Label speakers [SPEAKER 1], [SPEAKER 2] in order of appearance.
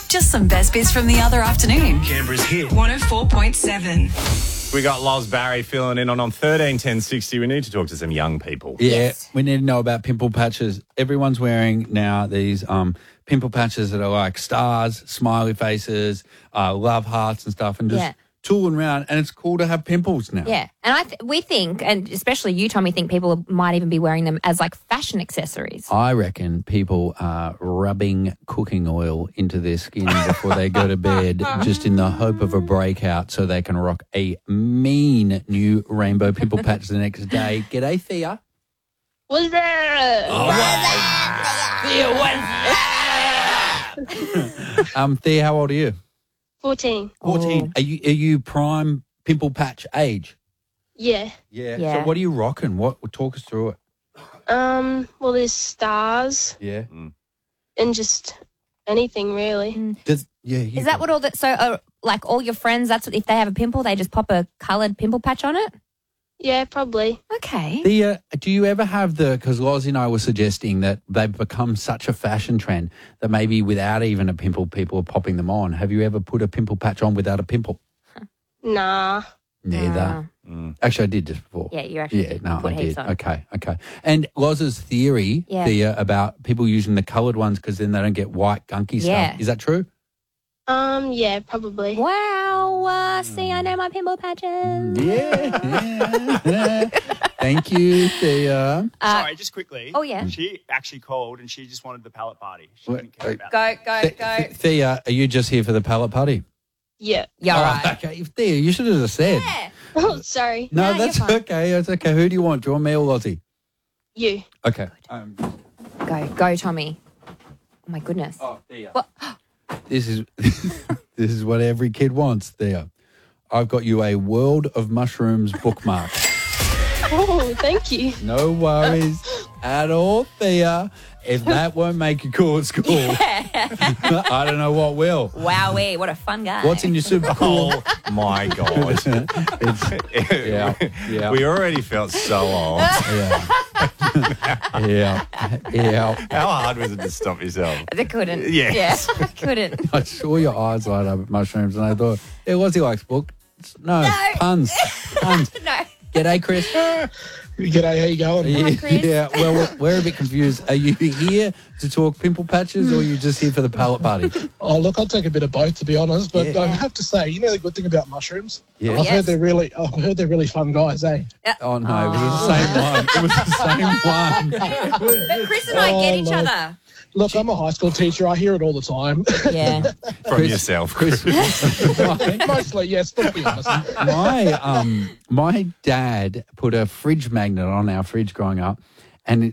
[SPEAKER 1] Just some best bits from the other afternoon.
[SPEAKER 2] Canberra's hit.
[SPEAKER 3] 104.7.
[SPEAKER 4] We got Loz Barry filling in on 131060. We need to talk to some young people.
[SPEAKER 5] Yeah,
[SPEAKER 6] Yes.
[SPEAKER 5] we need to know about pimple patches. Everyone's wearing now these pimple patches that are like stars, smiley faces, love hearts and stuff, and just
[SPEAKER 6] Yeah.
[SPEAKER 5] tooling around. And it's cool to have pimples now.
[SPEAKER 6] Yeah. And we think, and especially you, Tommy, think people might even be wearing them as like fashion accessories.
[SPEAKER 5] I reckon people are rubbing cooking oil into their skin before they go to bed just in the hope of a breakout so they can rock a mean new rainbow pimple patch the next day. G'day, Thea.
[SPEAKER 7] What's there?
[SPEAKER 5] Thea, how old are you?
[SPEAKER 7] 14.
[SPEAKER 5] 14. Are you prime pimple patch age?
[SPEAKER 7] Yeah.
[SPEAKER 5] Yeah.
[SPEAKER 6] Yeah.
[SPEAKER 5] So what are you rocking? Talk us through it.
[SPEAKER 7] Well, there's stars
[SPEAKER 5] Yeah.
[SPEAKER 7] and just anything really.
[SPEAKER 6] Is that what all that? So, like all your friends, that's what, if they have a pimple, they just pop a coloured pimple patch on it?
[SPEAKER 7] Yeah, probably.
[SPEAKER 6] Okay.
[SPEAKER 5] Do you ever have because Loz and I were suggesting that they've become such a fashion trend that maybe without even a pimple, people are popping them on. Have you ever put a pimple patch on without a pimple?
[SPEAKER 7] Nah.
[SPEAKER 5] Neither. Actually, I did just before.
[SPEAKER 6] Yeah, you actually did
[SPEAKER 5] no,
[SPEAKER 6] put
[SPEAKER 5] I
[SPEAKER 6] heaps
[SPEAKER 5] did.
[SPEAKER 6] on.
[SPEAKER 5] Okay. And Loz's theory,
[SPEAKER 6] Yeah.
[SPEAKER 5] Thea, about people using the coloured ones because then they don't get white gunky
[SPEAKER 6] Yeah.
[SPEAKER 5] stuff. Is that true?
[SPEAKER 7] Yeah, probably.
[SPEAKER 6] Wow. See, I know my pimple patches.
[SPEAKER 5] Yeah. Thank you, Thea.
[SPEAKER 8] Sorry, just quickly.
[SPEAKER 6] Oh, yeah.
[SPEAKER 8] She actually called and she just wanted the pallet party. She didn't care about
[SPEAKER 6] Go.
[SPEAKER 5] Thea, are you just here for the pallet party?
[SPEAKER 7] Yeah.
[SPEAKER 6] Yeah, all right.
[SPEAKER 5] Okay, Thea, you should have just said.
[SPEAKER 6] Yeah.
[SPEAKER 7] Oh, sorry.
[SPEAKER 5] No,
[SPEAKER 6] No,
[SPEAKER 5] that's
[SPEAKER 6] you're fine.
[SPEAKER 5] okay. That's okay. Who do you want? Do you want me or Lozzie?
[SPEAKER 7] You.
[SPEAKER 5] Okay.
[SPEAKER 6] Go, Tommy. Oh, my goodness.
[SPEAKER 5] Oh, Thea.
[SPEAKER 6] What?
[SPEAKER 5] This is this is what every kid wants, Thea. I've got you a World of Mushrooms bookmark.
[SPEAKER 7] Oh, thank you.
[SPEAKER 5] No worries at all, Thea. If that won't make you cool at school, I don't know what will.
[SPEAKER 6] Wowee, what a fun guy.
[SPEAKER 5] What's in your super cool?
[SPEAKER 4] Oh, my God.
[SPEAKER 5] Yeah.
[SPEAKER 4] We already felt so old.
[SPEAKER 5] Yeah.
[SPEAKER 4] How hard was it to stop yourself?
[SPEAKER 6] I couldn't.
[SPEAKER 4] Yes.
[SPEAKER 6] Yeah, I couldn't.
[SPEAKER 5] I saw your eyes light up at mushrooms, and I thought, yeah, Lozzie likes books. No, puns.
[SPEAKER 6] No.
[SPEAKER 5] G'day, Chris.
[SPEAKER 9] G'day, how you going?
[SPEAKER 6] Hi, Chris.
[SPEAKER 5] Yeah, well, we're a bit confused. Are you here to talk pimple patches or are you just here for the pallet party?
[SPEAKER 9] Oh, look, I'll take a bit of both, to be honest. But
[SPEAKER 5] Yeah.
[SPEAKER 9] I have to say, you know the good thing about mushrooms?
[SPEAKER 5] Yeah.
[SPEAKER 9] I've
[SPEAKER 6] Yes.
[SPEAKER 9] heard they're really fun guys, eh?
[SPEAKER 5] Oh, no, it was the same one. It was the same one.
[SPEAKER 6] But Chris and I get each
[SPEAKER 9] Lord.
[SPEAKER 6] other.
[SPEAKER 9] Look, I'm a high school teacher. I hear it all the time.
[SPEAKER 6] Yeah.
[SPEAKER 4] From yourself, Chris.
[SPEAKER 9] Mostly, yes, but to be honest.
[SPEAKER 5] My dad put a fridge magnet on our fridge growing up, and